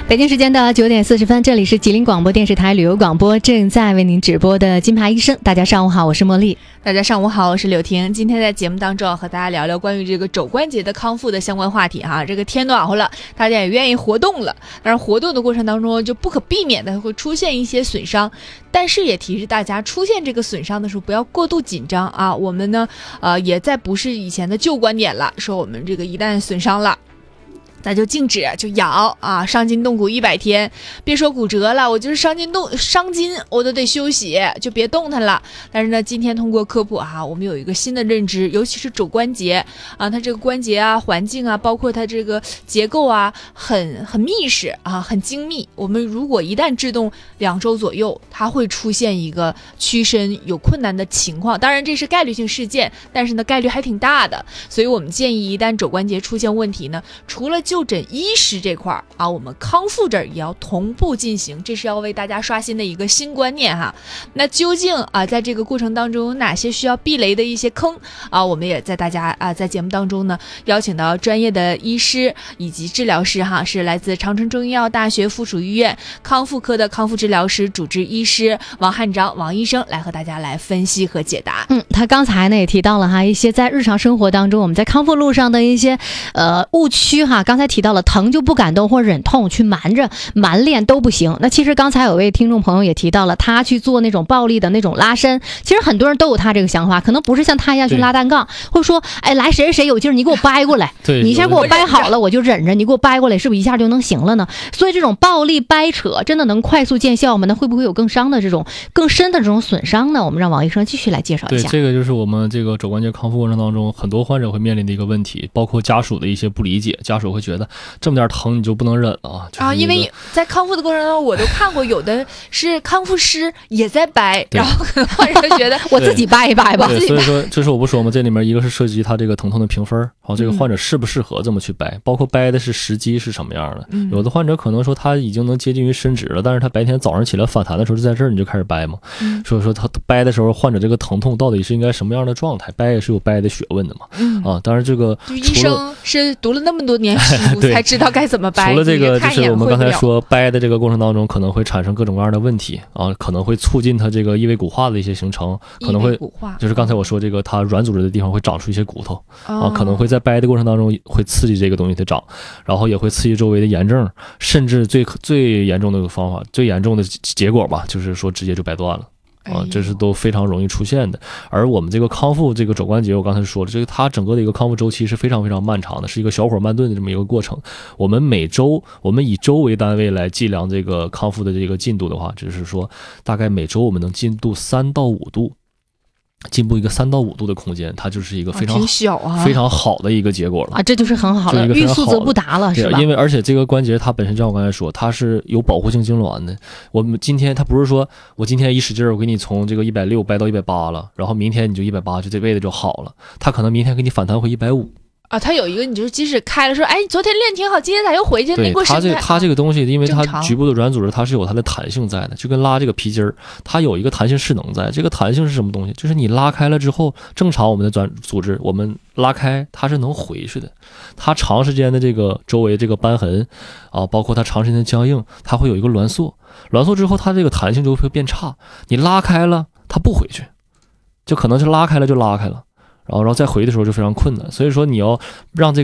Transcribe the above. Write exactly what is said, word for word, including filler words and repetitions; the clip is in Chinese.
北京时间的九点四十分，这里是吉林广播电视台旅游广播，正在为您直播的金牌医生。大家上午好，我是茉莉。 大家上午好，我是柳婷。今天在节目当中要和大家聊聊关于这个肘关节的康复的相关话题哈。这个天暖和了，大家也愿意活动了，但是活动的过程当中就不可避免的会出现一些损伤，但是也提示大家，出现这个损伤的时候不要过度紧张啊。我们呢，呃，也再不是以前的旧观点了，说我们这个一旦损伤了，那就静止就养啊，伤筋动骨一百天。别说骨折了，我就是伤筋动伤筋我都得休息，就别动弹了。但是呢，今天通过科普啊，我们有一个新的认知，尤其是肘关节啊，它这个关节啊、环境啊，包括它这个结构啊，很很密实啊，很精密。我们如果一旦制动两周左右，它会出现一个屈伸有困难的情况。当然这是概率性事件，但是呢概率还挺大的，所以我们建议一旦肘关节出现问题呢，除了就就诊医师这块啊，我们康复这儿也要同步进行，这是要为大家刷新的一个新观念哈。那究竟啊，在这个过程当中有哪些需要避雷的一些坑啊？我们也在大家啊在节目当中呢，邀请到专业的医师以及治疗师哈，是来自长春中医药大学附属医院康复科的康复治疗师、主治医师王汉章王医生来和大家来分析和解答。 嗯，他刚才呢也提到了哈一些在日常生活当中我们在康复路上的一些呃误区哈，刚才提到了疼就不敢动或忍痛去瞒着瞒练都不行。那其实刚才有位听众朋友也提到了，他去做那种暴力的那种拉伸，其实很多人都有他这个想法，可能不是像他一样去拉单杠，或者说哎来谁谁谁有劲儿，你给我掰过来，你先给我掰好了我就忍着，你给我掰过来是不是一下就能行了呢？所以这种暴力掰扯真的能快速见效吗？那会不会有更伤的这种更深的这种损伤呢？我们让王医生继续来介绍一下。 对，这个就是我们这个肘关节康复过程当中很多患者会面临的一个问题，包括家属的一些不理解，家属会觉得这么点疼你就不能忍了啊、就是、 啊！因为在康复的过程中，我都看过有的是康复师也在掰，然后可能患者觉得我自己掰一掰吧。 对，所以说这是我不说嘛，这里面一个是涉及他这个疼痛的评分，然后这个患者适不适合这么去掰，嗯、包括掰的是时机是什么样的。嗯、有的患者可能说他已经能接近于伸直了，但是他白天早上起来反弹的时候就在这儿你就开始掰嘛。嗯、所以说他掰的时候，患者这个疼痛到底是应该什么样的状态，掰也是有掰的学问的嘛。嗯、啊，当然这个就医生是读了那么多年书才知道该怎么掰。 除了这个，就是我们刚才说掰的这个过程当中，可能会产生各种各样的问题啊，可能会促进它这个异位骨化的一些形成，可能会就是刚才我说这个它软组织的地方会长出一些骨头啊，可能会在掰的过程当中会刺激这个东西的长，然后也会刺激周围的炎症，甚至最最严重的方法、最严重的结果吧，就是说直接就掰断了。啊，这是都非常容易出现的。而我们这个康复这个肘关节，我刚才说了，这个它整个的一个康复周期是非常非常漫长的，是一个小火慢炖的这么一个过程。我们每周，我们以周为单位来计量这个康复的这个进度的话，就是说大概每周我们能进度三到五度。进步一个三到五度的空间，它就是一个非常、 啊小啊、 非常好的一个结果了啊，这就是很好了，欲速则不达了，是吧？ 因为而且这个关节它本身，就像我刚才说，它是有保护性痉挛的。我们今天它不是说我今天一使劲儿，我给你从这个一百六掰到一百八了，然后明天你就一百八，就这位置就好了。它可能明天给你反弹回一百五。 啊，它有一个，你就是即使开了说，哎，你昨天练挺好，今天咋又回去？ 对，它这它这个东西，因为它局部的软组织，它是有它的弹性在的，就跟拉这个皮筋儿，它有一个弹性势能在。这个弹性是什么东西？就是你拉开了之后，正常我们的软组织，我们拉开它是能回去的。它长时间的这个周围这个瘢痕啊，包括它长时间的僵硬，它会有一个挛缩，挛缩之后，它这个弹性就会变差。你拉开了，它不回去，就可能是拉开了就拉开了。然后，然后再回的时候就非常困难，所以说你要让这个